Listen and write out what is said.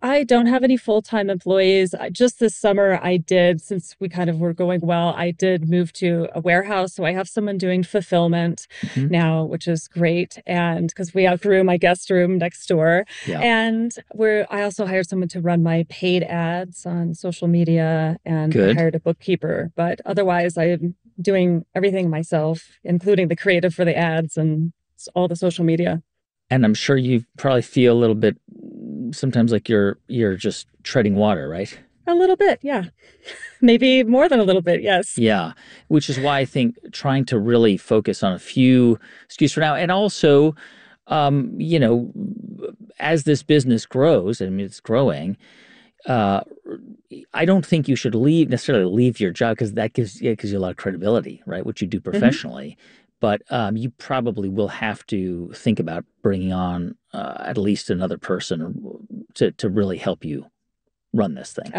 I don't have any full-time employees. Just this summer, I did, since we kind of were going well, I did move to a warehouse. So I have someone doing fulfillment Hmm. now, which is great. And because we outgrew my guest room next door. Yeah, And I also hired someone to run my paid ads on social media, and I good. hired a bookkeeper. But otherwise, I'm doing everything myself, including the creative for the ads and all the social media. And I'm sure you probably feel a little bit sometimes like you're just treading water, right? A little bit, yeah. Maybe more than a little bit, yes. Yeah, which is why I think trying to really focus on a few SKUs for now, and also, you know, as this business grows, I mean, it's growing. Uh, I don't think you should necessarily leave your job because that gives you a lot of credibility, right? What you do Hmm. professionally, but you probably will have to think about bringing on at least another person to really help you run this thing.